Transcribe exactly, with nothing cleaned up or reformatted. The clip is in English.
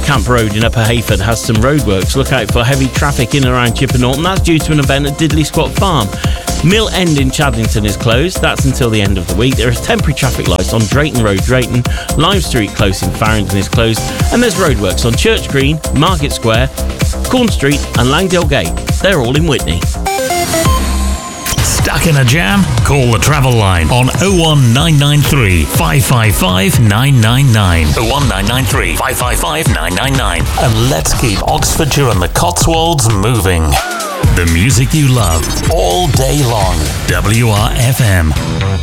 Camp Road in Upper Hayford has some roadworks. Look out for heavy traffic in and around Chippenham. That's due to an event at Diddley Squat Farm. Mill End in Chadlington is closed. That's until the end of the week. There is temporary traffic lights on Drayton Road, Drayton. Lime Street close in Farringdon is closed. And there's roadworks on Church Green, Market Square, Corn Street and Langdale Gate. They're all in Whitney. Stuck in a jam? Call the travel line on oh one nine nine three, five five five, nine nine nine. oh one nine nine three, five five five, nine nine nine. And let's keep Oxfordshire and the Cotswolds moving. The music you love all day long. W R F M.